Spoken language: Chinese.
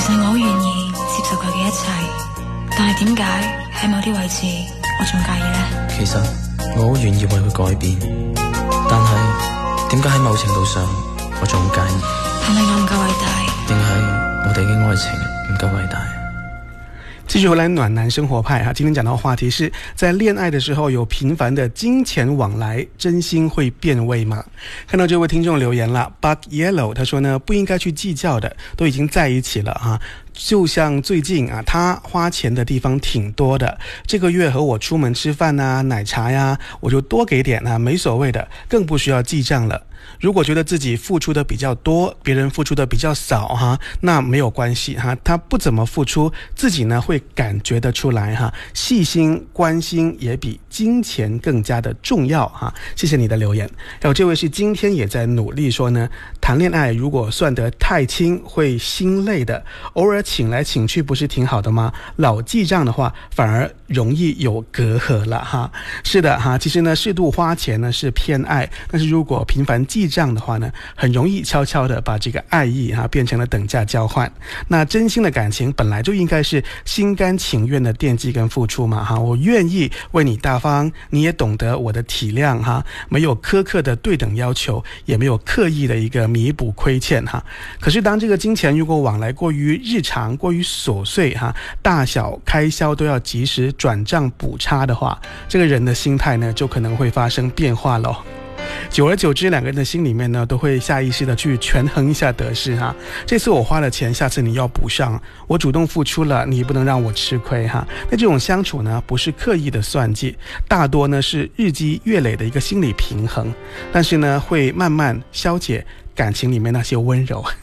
實我好願意接受佢嘅一切，但係點解喺某啲位置我仲介意呢？ 其實我好願意為佢改變，但係點解喺某程度上我仲好介意？ 係咪我唔夠偉大？ 定係我哋嘅愛情唔夠偉大？ 繼續回來暖男生活派今天講到話題是在戀愛的時候有頻繁的金錢往來，真心會變味嗎？看到這位聽眾留言了 Buck Yellow 他說呢，不應該去計較的，都已經在一起了就像最近他花錢的地方挺多的，這個月和我出門吃飯奶茶呀，我就多給點沒所謂的，更不需要記賬了。如果覺得自己付出的比較多，別人付出的比較少那沒有關係他不怎麼付出，自己呢會感覺得出來細心關心也比金錢更加的重要謝謝你的留言。還有這位是今天也在努力說呢，談戀愛如果算得太輕會心累的，偶爾請來請去不是挺好的嗎？老記賬的話反而容易有隔閡了是的其實呢適度花錢呢是偏愛，但是如果頻繁記賬的話呢，很容易悄悄的把這個愛意變成了等價交換。那真心的感情本來就應該是心甘情願的惦記跟付出嘛我願意為你大方，你也懂得我的體諒沒有苛刻的對等要求，也沒有刻意的一個彌補虧欠可是當這個金錢如果往來過於日常過於瑣碎大小開銷都要及時轉賬補差的話，這個人的心態呢就可能會發生變化咯。久而久之，兩個人的心裡面呢都會下意識的去權衡一下得失這次我花了錢，下次你要補上，我主動付出了，你不能讓我吃虧那這種相處呢不是刻意的算計，大多呢是日積月累的一個心理平衡，但是呢會慢慢消解感情裡面那些溫柔。